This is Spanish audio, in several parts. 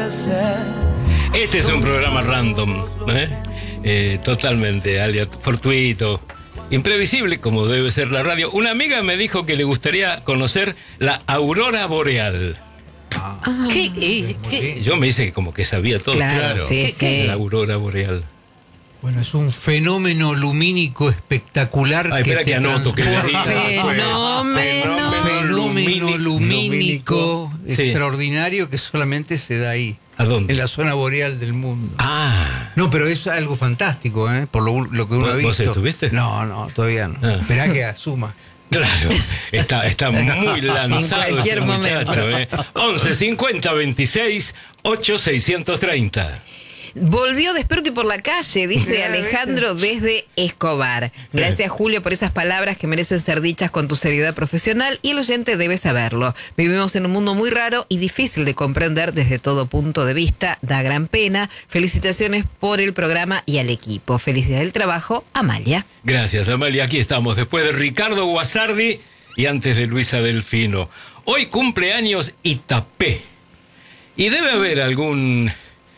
Este es un programa random, totalmente fortuito, imprevisible, como debe ser la radio. Una amiga me dijo que le gustaría conocer la aurora boreal. ¿Qué? Yo me hice como que sabía todo. Claro. Sí, ¿Qué es la aurora boreal? Bueno, es un fenómeno lumínico espectacular. Espera que anoto que le diga. Fenómeno lumínico Sí. extraordinario que solamente se da ahí. ¿A dónde? En la zona boreal del mundo. Ah. No, pero es algo fantástico, por lo que uno ha visto. ¿Vos estuviste? No, todavía no. Ah. Esperá que asuma. Claro, está muy lanzado. En cualquier momento. Muchacho, 11 50 26 8 630. Volvió Desperto y por la calle, dice Alejandro desde Escobar. Gracias, Julio, por esas palabras que merecen ser dichas con tu seriedad profesional, y el oyente debe saberlo. Vivimos en un mundo muy raro y difícil de comprender desde todo punto de vista. Da gran pena. Felicitaciones por el programa y al equipo. Felicidades del trabajo, Amalia. Gracias, Amalia. Aquí estamos, después de Ricardo Guasardi y antes de Luisa Delfino. Hoy cumpleaños Itapé. Y debe haber algún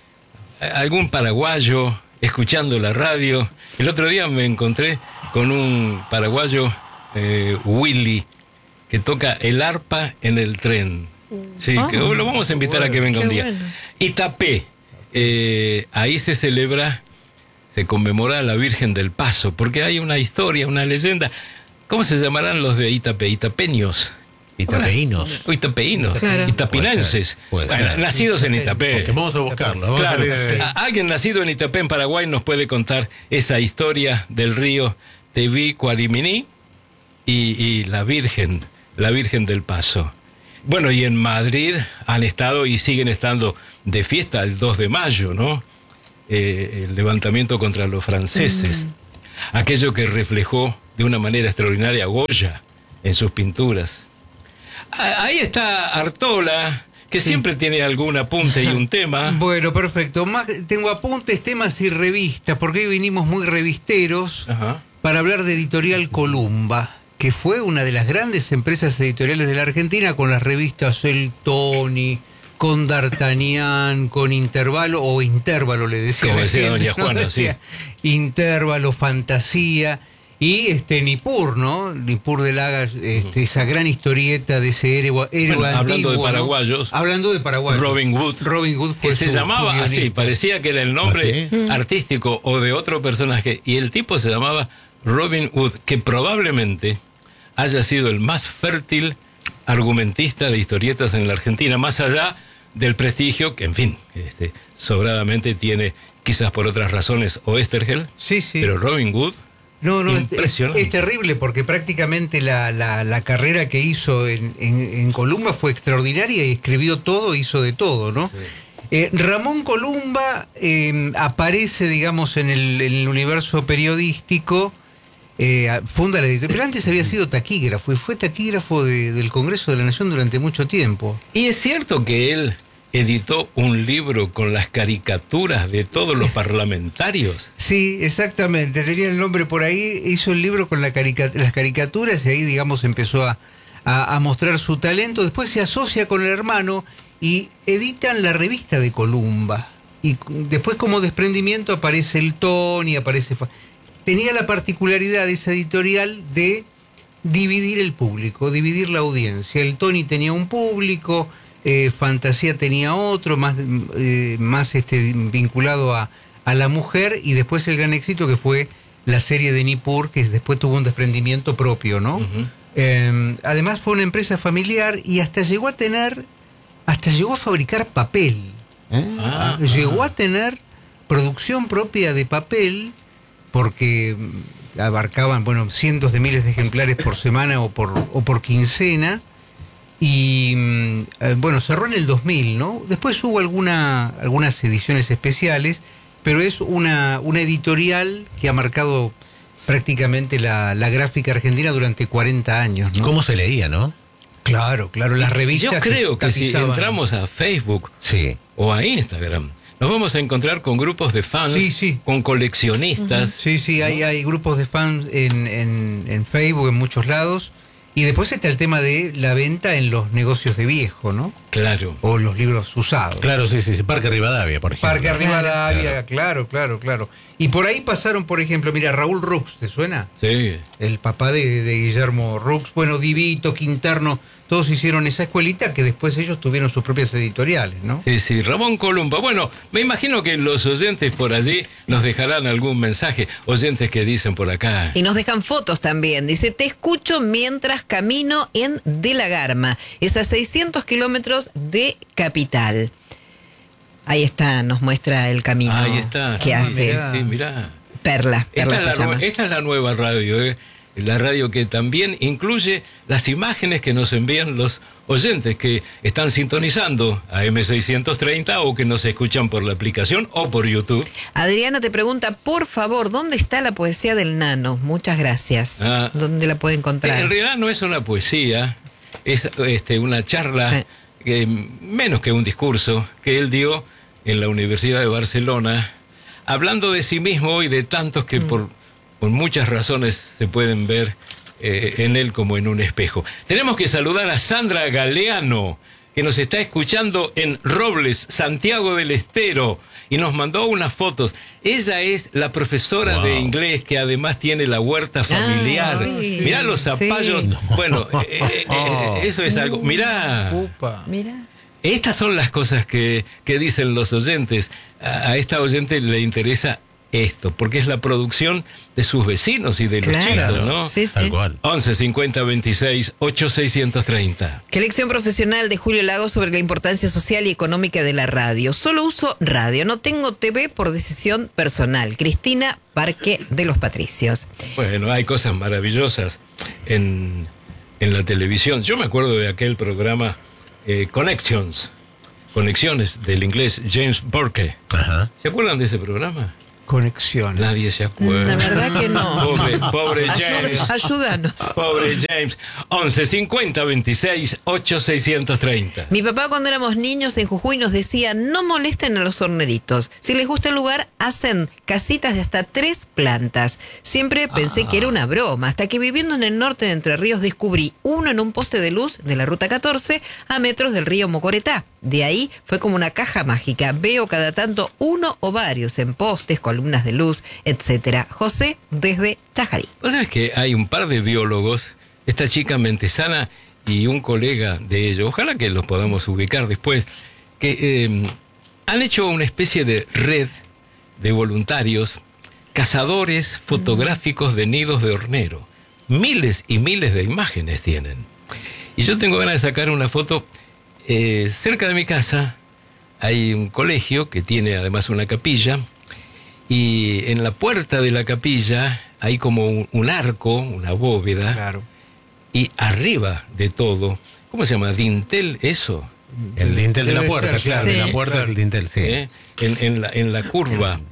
paraguayo escuchando la radio. El otro día me encontré con un paraguayo, Willy, que toca el arpa en el tren. Sí, que lo vamos a invitar a que venga un día. Bueno. Itapé, ahí se conmemora a la Virgen del Paso, porque hay una historia, una leyenda. ¿Cómo se llamarán los de Itapé? Itapeños. Itapeínos. O itapeínos, Claro. itapinenses. Puede ser. Bueno, nacidos en Itapé. Porque vamos a buscarlo. Claro, alguien nacido en Itapé, en Paraguay, nos puede contar esa historia del río Teví Cuarimini y la Virgen del Paso. Bueno, y en Madrid han estado y siguen estando de fiesta el 2 de mayo, ¿no? El levantamiento contra los franceses. Aquello que reflejó de una manera extraordinaria Goya en sus pinturas. Ahí está Artola, que siempre tiene algún apunte y un tema. Bueno, perfecto. Tengo apuntes, temas y revistas, porque hoy vinimos muy revisteros para hablar de Editorial Columba, que fue una de las grandes empresas editoriales de la Argentina, con las revistas El Tony, con D'Artagnan, con Intervalo, o Intervalo le decía. Como la decía gente, doña Juana, decía sí. Intervalo, Fantasía. Y Nippur, ¿no? Nippur de Lagas, esa gran historieta de ese héroe Bueno, antiguo. hablando de paraguayos. ¿No? Hablando de paraguayos. Robin Hood fue que se llamaba así, guionista. parecía que era el nombre ¿Ah, sí? artístico o de otro personaje, y el tipo se llamaba Robin Hood, que probablemente haya sido el más fértil argumentista de historietas en la Argentina, más allá del prestigio que, en fin, sobradamente tiene, quizás por otras razones, Oesterheld. Sí. Pero Robin Hood, No, impresionante. es terrible, porque prácticamente la carrera que hizo en Columba fue extraordinaria, y escribió todo, hizo de todo, ¿no? Sí. Ramón Columba aparece, digamos, en el universo periodístico, funda la editorial, pero antes había sido taquígrafo, y fue taquígrafo del Congreso de la Nación durante mucho tiempo. y es cierto que él editó un libro con las caricaturas de todos los parlamentarios. Sí, exactamente, tenía el nombre por ahí, hizo el libro con las caricaturas, y ahí, digamos, empezó a mostrar su talento. Después se asocia con el hermano y editan la revista de Columba, y después, como desprendimiento, aparece el Tony, tenía la particularidad de esa editorial de dividir el público, dividir la audiencia. El Tony tenía un público, Fantasía tenía otro, más vinculado a la mujer, y después el gran éxito que fue la serie de Nippur, que después tuvo un desprendimiento propio, ¿no? Además fue una empresa familiar, y hasta llegó a fabricar papel. Llegó a tener producción propia de papel, porque abarcaban, cientos de miles de ejemplares por semana o por quincena. Y cerró en el 2000, ¿no? Después hubo algunas ediciones especiales, pero es una editorial que ha marcado prácticamente la gráfica argentina durante 40 años, ¿no? ¿Cómo se leía, no? Claro, las revistas. Yo creo que si tapizaban. entramos a Facebook Sí. o a Instagram, nos vamos a encontrar con grupos de fans, Sí. con coleccionistas. Sí, hay grupos de fans en Facebook, en muchos lados. Y después está el tema de la venta en los negocios de viejo, ¿no? Claro. O los libros usados. Claro, sí. Parque Rivadavia, por ejemplo. Parque Rivadavia, claro. Y por ahí pasaron, por ejemplo, mira, Raúl Rux, ¿te suena? Sí. El papá de Guillermo Rux, bueno, Divito, Quinterno, todos hicieron esa escuelita que después ellos tuvieron sus propias editoriales, ¿no? Sí, Ramón Columba. Bueno, me imagino que los oyentes por allí nos dejarán algún mensaje. Oyentes que dicen por acá. Y nos dejan fotos también. Dice, te escucho mientras camino en De la Garma. Es a 600 kilómetros de Capital. Ahí está, nos muestra el camino. Ahí está. Que hace. Sí, mirá. Perla se llama. Esta es la nueva radio, la radio que también incluye las imágenes que nos envían los oyentes que están sintonizando a M630 o que nos escuchan por la aplicación o por YouTube. Adriana te pregunta, por favor, ¿dónde está la poesía del Nano? Muchas gracias. ¿Dónde la puede encontrar? En realidad no es una poesía, es una charla, menos que un discurso, que él dio en la Universidad de Barcelona, hablando de sí mismo y de tantos que por muchas razones se pueden ver en él como en un espejo. Tenemos que saludar a Sandra Galeano, que nos está escuchando en Robles, Santiago del Estero, y nos mandó unas fotos. Ella es la profesora de inglés que además tiene la huerta familiar. Sí, mirá los zapallos. sí. Bueno, eso es algo. Mirá. Mira. Estas son las cosas que dicen los oyentes. A esta oyente le interesa esto, porque es la producción de sus vecinos y de los chicos, ¿no? Sí. Tal cual. 11 50 26 8630. ¿Qué lección profesional de Julio Lagos sobre la importancia social y económica de la radio? Solo uso radio, no tengo TV por decisión personal. Cristina Parque de los Patricios. Bueno, hay cosas maravillosas en la televisión. Yo me acuerdo de aquel programa Conexiones, del inglés James Burke. Ajá. ¿Se acuerdan de ese programa? Conexiones. Nadie se acuerda. La verdad que no. Pobre James. Ayúdanos. Pobre James. 11 50 26 8630. Mi papá cuando éramos niños en Jujuy nos decía, no molesten a los horneritos. Si les gusta el lugar, hacen casitas de hasta 3 plantas. Siempre pensé que era una broma, hasta que viviendo en el norte de Entre Ríos descubrí uno en un poste de luz de la Ruta 14 a metros del río Mocoretá. De ahí fue como una caja mágica. Veo cada tanto uno o varios en postes, columnas de luz, etcétera. José, desde Chajarí. Vos sabés que hay un par de biólogos, esta chica Mentesana y un colega de ellos, ojalá que los podamos ubicar después, que han hecho una especie de red de voluntarios, cazadores fotográficos de nidos de hornero. Miles y miles de imágenes tienen. Y yo tengo ganas de sacar una foto. Cerca de mi casa hay un colegio que tiene además una capilla, y en la puerta de la capilla hay como un arco, una bóveda, Claro. y arriba de todo, ¿cómo se llama? ¿Dintel eso? El dintel de la Debe puerta, ser, claro. sí. En la puerta Claro. del dintel, sí. En la curva,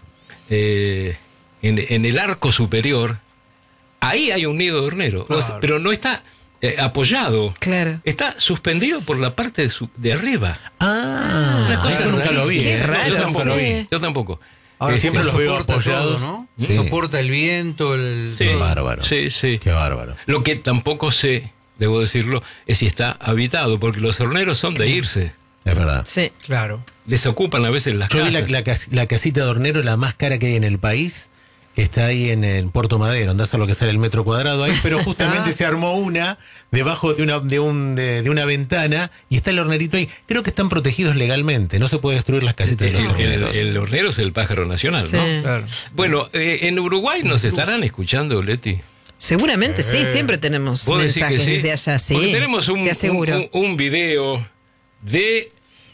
en el arco superior, ahí hay un nido de hornero, Claro. pero no está apoyado. Claro. Está suspendido por la parte de arriba. Una cosa eso nunca lo vi. Qué rarísima. raro, Yo tampoco. sí. Yo tampoco. Ahora siempre los veo soporta apoyados. todo, ¿no? Sí. Soporta el viento, Sí. Qué bárbaro. Sí. Qué bárbaro. Lo que tampoco sé, debo decirlo, es si está habitado, porque los horneros son de irse. Es verdad. Sí. Claro. Les ocupan a veces las Yo vi casas. la casita de hornero, la más cara que hay en el país, que está ahí en el Puerto Madero, andás a lo que sale el metro cuadrado ahí, pero justamente se armó una debajo de una ventana y está el hornerito ahí. Creo que están protegidos legalmente, no se puede destruir las casitas de los horneros. El hornero es el pájaro nacional, Sí. ¿no? Claro. Bueno, en Uruguay nos estarán escuchando, Leti. Seguramente sí, siempre tenemos ¿Vos decís mensajes que sí? desde allá, sí. Porque tenemos te aseguro. un video de...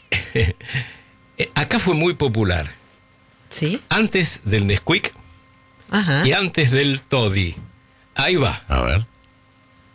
Acá fue muy popular. Sí. Antes del Nesquik Ajá. y antes del Toddy. Ahí va. A ver.